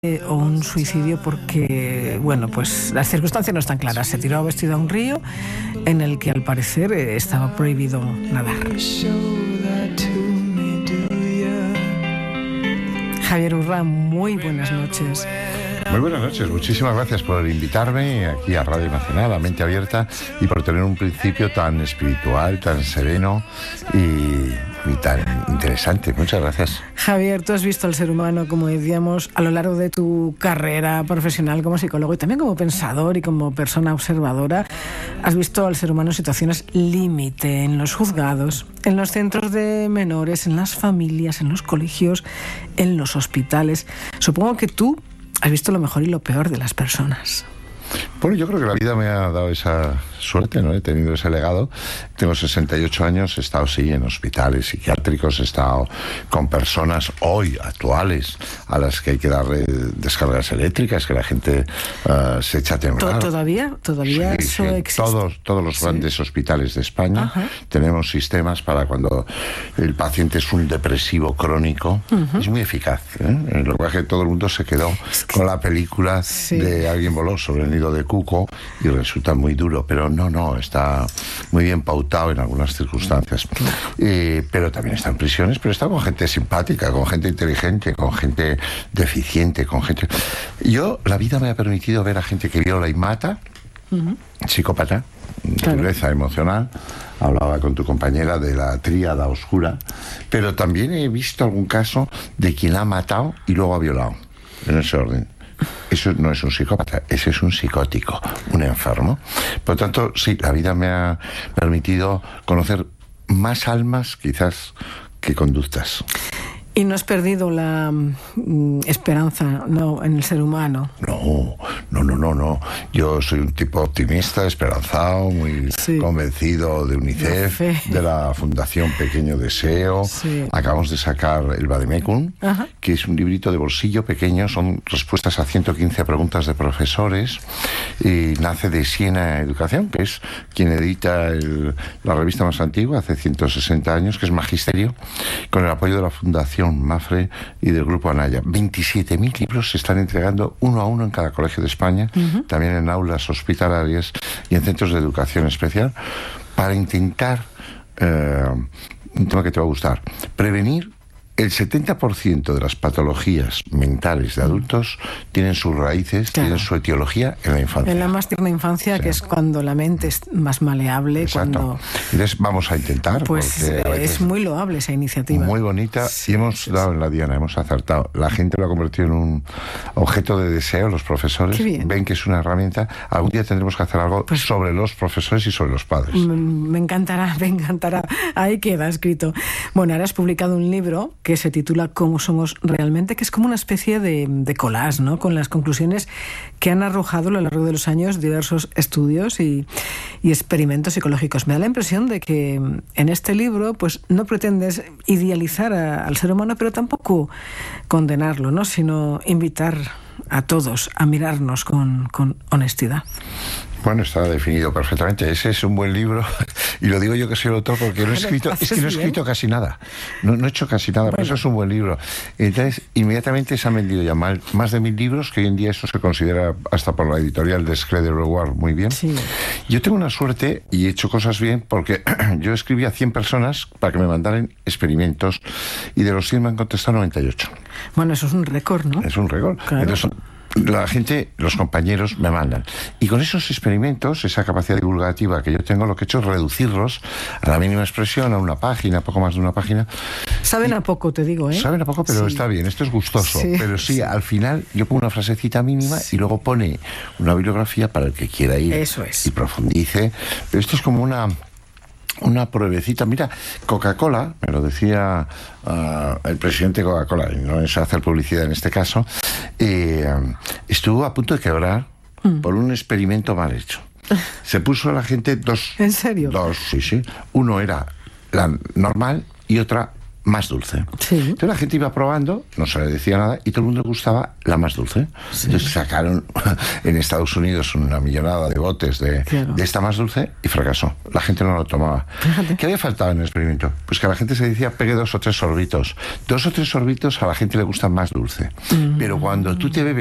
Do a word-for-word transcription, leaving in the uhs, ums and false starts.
o un suicidio porque, bueno, pues las circunstancias no están claras. Se tiró vestido a un río en el que al parecer estaba prohibido nadar. Javier Urra, muy buenas noches. Muy buenas noches, muchísimas gracias por invitarme aquí a Radio Nacional, a Mente Abierta, y por tener un principio tan espiritual, tan sereno y, y tan interesante. Muchas gracias. Javier, tú has visto al ser humano, como decíamos, a lo largo de tu carrera profesional como psicólogo y también como pensador y como persona observadora. Has visto al ser humano en situaciones límite, en los juzgados, en los centros de menores, en las familias, en los colegios, en los hospitales. Supongo que tú has visto lo mejor y lo peor de las personas. Bueno, yo creo que la vida me ha dado esa suerte, ¿no? He tenido ese legado. Tengo sesenta y ocho años, he estado, sí, en hospitales psiquiátricos, he estado con personas hoy, actuales, a las que hay que darle descargas eléctricas, que la gente uh, se echa a temblar. ¿Todavía? ¿Todavía sí, eso sí. existe? Todos, todos los sí. grandes hospitales de España. Ajá. Tenemos sistemas para cuando el paciente es un depresivo crónico. Uh-huh. Es muy eficaz, ¿eh? Lo que pasa es que todo el mundo se quedó es que... con la película sí. de Alguien voló sobre el nido de cuco y resulta muy duro, pero no, no, está muy bien pautado en algunas circunstancias. Eh, pero también está en prisiones, pero está con gente simpática, con gente inteligente, con gente deficiente, con gente... Yo, la vida me ha permitido ver a gente que viola y mata, uh-huh. psicópata, claro. Dureza emocional. Hablaba con tu compañera de la tríada oscura, pero también he visto algún caso de quien ha matado y luego ha violado, en ese orden. Eso no es un psicópata, ese es un psicótico, un enfermo. Por lo tanto, sí, la vida me ha permitido conocer más almas, quizás, que conductas. ¿Y no has perdido la mm, esperanza no, en el ser humano? No, no, no, no, no. Yo soy un tipo optimista, esperanzado, muy sí. convencido de UNICEF, de la Fundación Pequeño Deseo. Sí. Acabamos de sacar el Vademecum, Ajá. que es un librito de bolsillo pequeño, son respuestas a ciento quince preguntas de profesores, y nace de Siena Educación, que es quien edita el, la revista más antigua, hace ciento sesenta años, que es Magisterio, con el apoyo de la Fundación Mafre y del Grupo Anaya. veintisiete mil libros se están entregando uno a uno en cada colegio de España, uh-huh. también en aulas hospitalarias y en centros de educación especial, para intentar, eh, un tema que te va a gustar, prevenir. El setenta por ciento de las patologías mentales de adultos tienen sus raíces, claro. tienen su etiología en la infancia. En la más tierna infancia, sí. que es cuando la mente es más maleable. Exacto. Cuando... Entonces vamos a intentar. Pues es muy loable esa iniciativa. Muy bonita. Sí, y hemos sí, dado sí. en la diana, hemos acertado. La gente lo ha convertido en un objeto de deseo, los profesores. Ven que es una herramienta. Algún día tendremos que hacer algo pues, sobre los profesores y sobre los padres. Me encantará, me encantará. Ahí queda escrito. Bueno, ahora has publicado un libro que se titula Cómo somos realmente, que es como una especie de, de collage, ¿no? Con las conclusiones que han arrojado a lo largo de los años diversos estudios y, y experimentos psicológicos. Me da la impresión de que en este libro pues no pretendes idealizar a, al ser humano, pero tampoco condenarlo, ¿no? Sino invitar a todos a mirarnos con, con honestidad. Bueno, está definido perfectamente. Ese es un buen libro. Y lo digo yo que soy el autor porque no he escrito, es que no he escrito casi nada. No, no he hecho casi nada, bueno. Pero eso es un buen libro. Entonces, inmediatamente se han vendido ya mal, más de mil libros, que hoy en día eso se considera hasta por la editorial de Schröder Reward muy bien. Sí. Yo tengo una suerte y he hecho cosas bien porque yo escribí a cien personas para que me mandaran experimentos y de los cien me han contestado noventa y ocho. Bueno, eso es un récord, ¿no? Es un récord. Claro. Entonces, la gente, los compañeros me mandan. Y con esos experimentos, esa capacidad divulgativa que yo tengo, lo que he hecho es reducirlos a la mínima expresión, a una página, poco más de una página. Saben y, a poco, te digo, ¿eh? Saben a poco, pero sí. está bien, esto es gustoso. Sí. Pero sí, sí, al final yo pongo una frasecita mínima sí. y luego pone una bibliografía para el que quiera ir. Eso es. Y profundice. Pero esto es como una... una pruebecita. Mira, Coca-Cola, me lo decía uh, el presidente de Coca-Cola, y no es hacer publicidad en este caso, eh, estuvo a punto de quebrar mm. por un experimento mal hecho. Se puso a la gente dos... ¿En serio? Dos, sí, sí. Uno era la normal y otra más dulce. Sí. Entonces la gente iba probando, no se le decía nada, y todo el mundo le gustaba la más dulce. Sí. Entonces sacaron en Estados Unidos una millonada de botes de, claro. de esta más dulce y fracasó. La gente no lo tomaba. Fíjate. ¿Qué había faltado en el experimento? Pues que a la gente se decía, pegue dos o tres sorbitos. Dos o tres sorbitos a la gente le gusta más dulce. Mm. Pero cuando tú te bebes